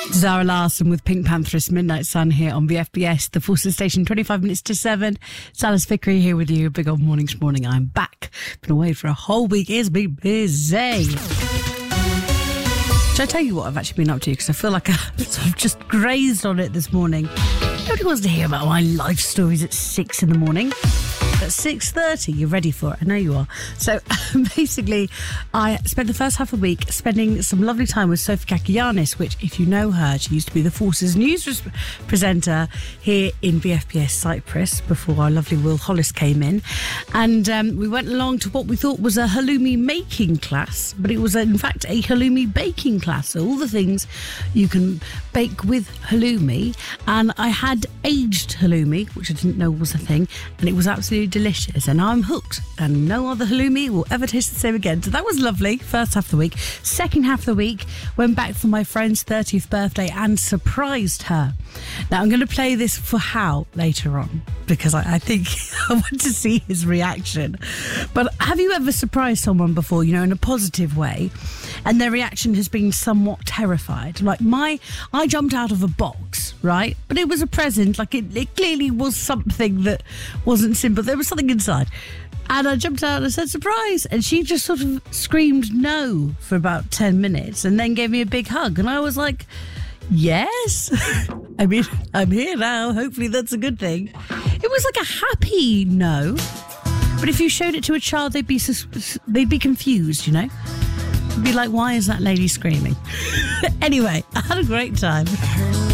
Zara Larsson with Pink Pantheress, Midnight Sun here on VFBS, the Forces Station, 25 minutes to 7. Salas Vickery here with you. Big old morning. I'm back. Been away for a whole week. It's been busy. Should I tell you what I've actually been up to? Because I feel like I've sort of just grazed on it this morning. Nobody wants to hear about my life stories at 6 in the morning. At 6:30, you're ready for it. I know you are. So basically, I spent the first half of the week spending some lovely time with Sophie Kakianis, which, if you know her, she used to be the Forces News presenter here in VFBS Cyprus before our lovely Will Hollis came in. And we went along to what we thought was a halloumi making class, but it was in fact a halloumi baking class. So all the things you can bake with halloumi. And I had aged halloumi, which I didn't know was a thing, and it was absolutely delicious, and I'm hooked, and no other halloumi will ever taste the same again. So that was lovely. First half of the week. Second half of the week, went back for my friend's 30th birthday and surprised her. Now I'm going to play this for Hal later on because I think I want to see his reaction. But have you ever surprised someone before, you know, in a positive way, and their reaction has been somewhat terrified? Like I jumped out of a box, right? But it was a present. Like it clearly was something that wasn't simple. There was something inside. And I jumped out and I said, surprise. And she just sort of screamed no for about 10 minutes and then gave me a big hug. And I was like, yes. I mean, I'm here now. Hopefully that's a good thing. It was like a happy no. But if you showed it to a child, they'd be confused, you know? They'd be like, why is that lady screaming? Anyway, I had a great time.